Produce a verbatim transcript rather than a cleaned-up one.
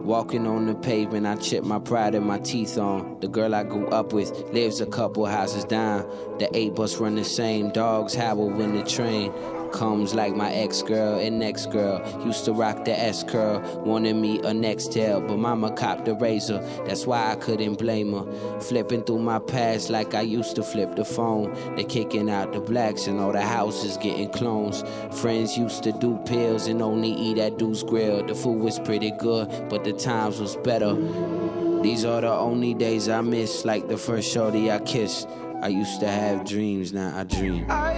Walking on the pavement, I chip my pride and my teeth on. The girl I grew up with lives a couple houses down. The eight bus run the same, dogs howl when the train comes like my ex-girl and next girl. Used to rock the S-curl, wanted me a Nextel, but mama copped the razor, that's why I couldn't blame her. Flipping through my past like I used to flip the phone. They kicking out the blacks and all the houses getting clones. Friends used to do pills and only eat at Deuce Grill. The food was pretty good, but the times was better. These are the only days I miss, like the first shorty I kissed. I used to have dreams, now I dream.